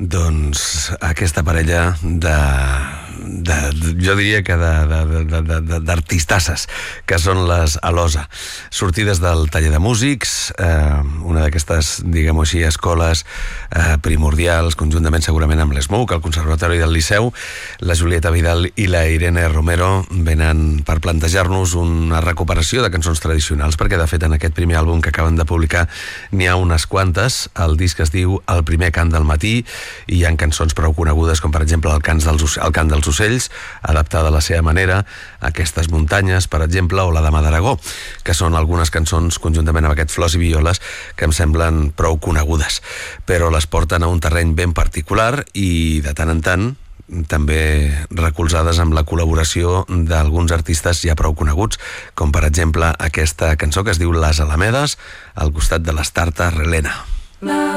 Doncs aquesta parella jo diria que d'artistasses, que són les Alosa, sortides del taller de músics, una d'aquestes, diguem-ho així, escoles primordials, conjuntament segurament amb l'ESMUC, el Conservatori del Liceu. La Julieta Vidal i la Irene Romero venen per plantejar-nos una recuperació de cançons tradicionals, perquè de fet en aquest primer àlbum que acaben de publicar n'hi ha unes quantes. El disc es diu El primer cant del matí, i hi ha cançons prou conegudes com per exemple el cant dels ocells, adaptada a la seva manera, Aquestes muntanyes, per exemple, o La dama d'Aragó, que són algunes cançons conjuntament amb aquest Flors i violes que em semblen prou conegudes, però les porten a un terreny ben particular i de tant en tant també recolzades amb la col·laboració d'alguns artistes ja prou coneguts, com per exemple aquesta cançó que es diu Les Alamedes, al costat de l'Estarta Relena.